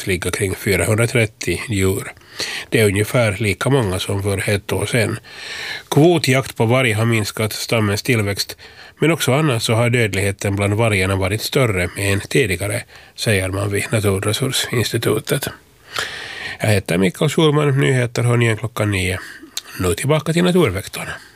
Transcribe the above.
ligga kring 430 djur. Det är ungefär lika många som för ett år sedan. Kvotjakt på varg har minskat stammens tillväxt, men också annars så har dödligheten bland vargarna varit större än tidigare, säger man vid Naturresursinstitutet. Jag heter Mikael Schulman, nyheter hör ni igen 9:00. Nu tillbaka till Naturväktarna.